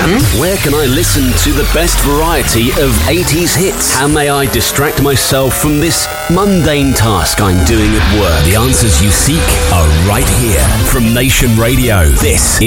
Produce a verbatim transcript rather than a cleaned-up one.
Sam. Where can I listen to the best variety of eighties hits? How may I distract myself from this mundane task I'm doing at work? The answers you seek are right here from Nation Radio. This